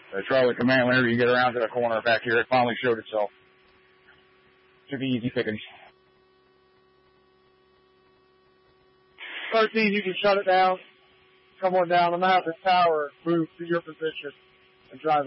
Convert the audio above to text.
Charlie Command, whenever you get around to the corner back here, it finally showed itself. Should be easy pickings. 13, you can shut it down. Come on down. I'm going to have the tower move to your position and drive